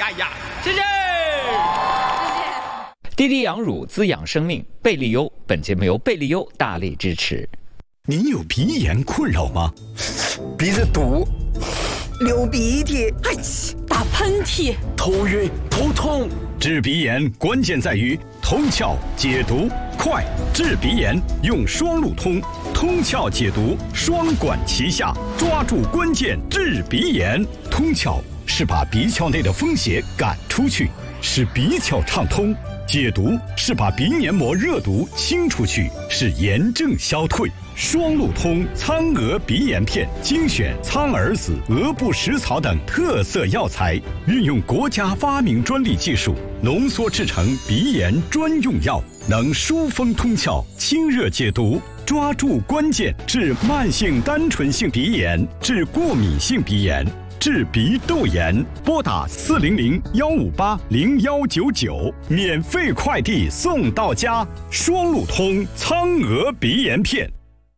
呀呀，谢谢。 滴滴羊乳滋养生命，贝利优。本节目由贝利优大力支持。 您有鼻炎困扰吗？ 鼻子堵，流鼻涕， 打喷嚏， 头晕头痛。 治鼻炎关键在于通窍解毒快，治鼻炎用双路通，通窍解毒双管齐下，抓住关键治鼻炎。通窍是把鼻窍内的风邪赶出去，使鼻窍畅通；解毒是把鼻黏膜热毒清出去，使炎症消退。双路通苍鹅鼻炎片精选苍耳子、鹅不食草等特色药材，运用国家发明专利技术浓缩制成鼻炎专用药，能疏风通窍、清热解毒，抓住关键治慢性单纯性鼻炎、治过敏性鼻炎、治鼻窦炎。拨打400-158-0199，免费快递送到家。双路通苍鹅鼻炎片。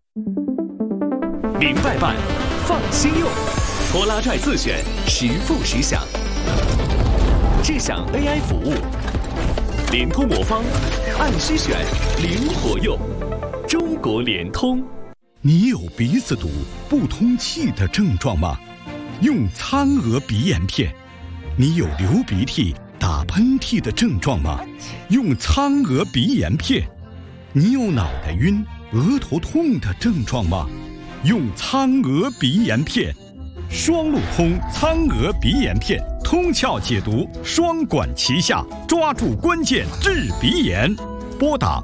明白办，放心用，拖拉拽自选，实付实享，智享 AI 服务，联通魔方，按需选，灵活用，中国联通。 你有鼻子堵、不通气的症状吗？用苍鹅鼻炎片。你有流鼻涕、打喷嚏的症状吗？用苍鹅鼻炎片。你有脑袋晕、额头痛的症状吗？用苍鹅鼻炎片。双路通苍鹅鼻炎片，通窍解毒双管齐下，抓住关键治鼻炎。拨打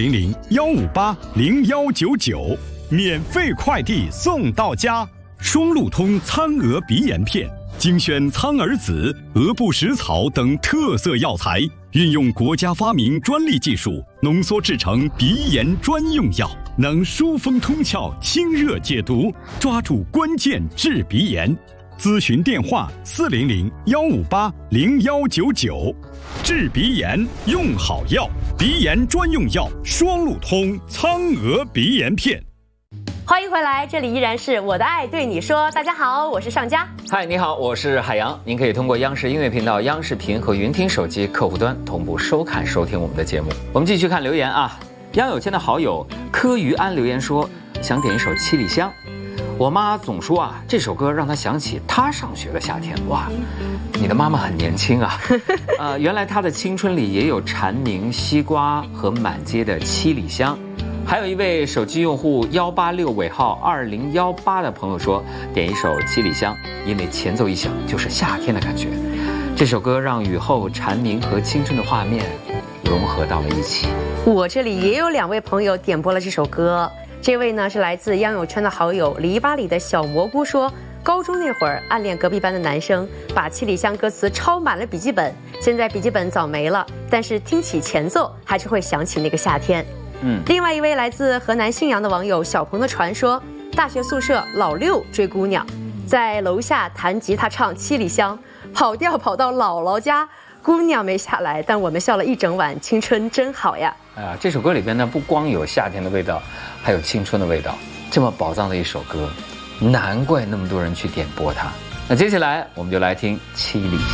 400-158-0199，免费快递送到家。双路通苍鹅鼻炎片精选苍耳子、鹅不食草等特色药材，运用国家发明专利技术浓缩制成鼻炎专用药，能疏风通窍、清热解毒，抓住关键治鼻炎。咨询电话400-158-0199。治鼻炎用好药，鼻炎专用药双路通苍鹅鼻炎片。 欢迎回来，这里依然是我的爱对你说。大家好，我是尚佳。 嗨，你好，我是海洋。您可以通过央视音乐频道、央视频和云听手机客户端同步收看收听我们的节目。我们继续看留言啊。央有谦的好友柯于安留言说，想点一首《七里香》。我妈总说啊，这首歌让她想起她上学的夏天。哇，你的妈妈很年轻啊。原来她的青春里也有蝉鸣、西瓜和满街的七里香。还有一位手机用户186尾号2018的朋友说，点一首《七里香》，因为前奏一响就是夏天的感觉。这首歌让雨后蝉鸣和青春的画面融合到了一起。 我这里也有2位朋友点播了这首歌。这位呢是来自央友圈的好友篱笆里的小蘑菇说，高中那会儿暗恋隔壁班的男生，把《七里香》歌词抄满了笔记本，现在笔记本早没了，但是听起前奏还是会想起那个夏天。另外一位来自河南信阳的网友小鹏的传说，大学宿舍老六追姑娘，在楼下弹吉他唱《七里香》，跑调跑到姥姥家，姑娘没下来，但我们笑了一整晚，青春真好呀。 这首歌里边呢，不光有夏天的味道，还有青春的味道。这么宝藏的一首歌，难怪那么多人去点播它。那接下来我们就来听《七里香》。